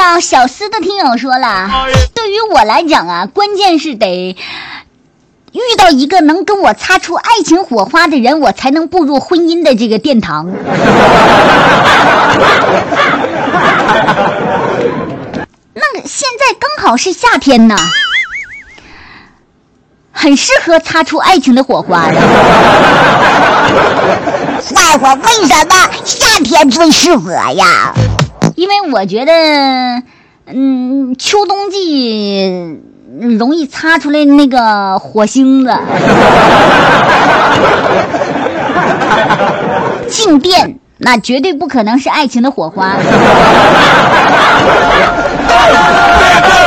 叫小思的听友说了，对于我来讲啊，关键是得遇到一个能跟我擦出爱情火花的人，我才能步入婚姻的这个殿堂。那个现在刚好是夏天呢，很适合擦出爱情的火花的。 坏话，为什么夏天最适合呀？ 因为我觉得秋冬季容易擦出来那个火星子。静电那绝对不可能是爱情的火花。